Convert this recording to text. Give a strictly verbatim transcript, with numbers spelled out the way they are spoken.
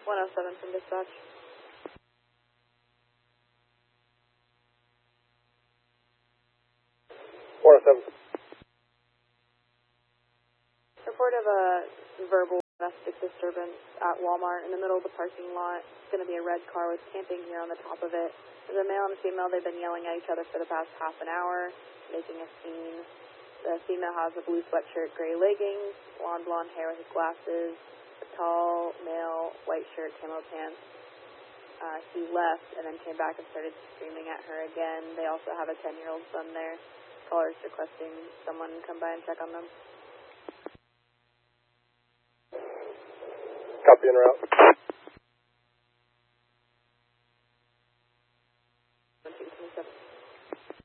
one oh seven from dispatch. one oh seven. Report of a verbal domestic disturbance at Walmart in the middle of the parking lot. It's going to be a red car with camping gear on the top of it. There's a male and a female. They've been yelling at each other for the past half an hour, making a scene. The female has a blue sweatshirt, gray leggings, blonde blonde hair with glasses, a tall male, white shirt, camo pants. Uh, he left and then came back and started screaming at her again. They also have a ten-year-old son there. Callers requesting someone come by and check on them. Copy en route.